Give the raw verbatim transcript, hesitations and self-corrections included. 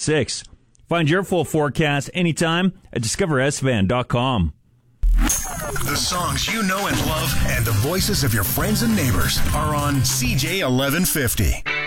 six. Find your full forecast anytime at discover s van dot com. The songs you know and love and the voices of your friends and neighbors are on C J eleven fifty.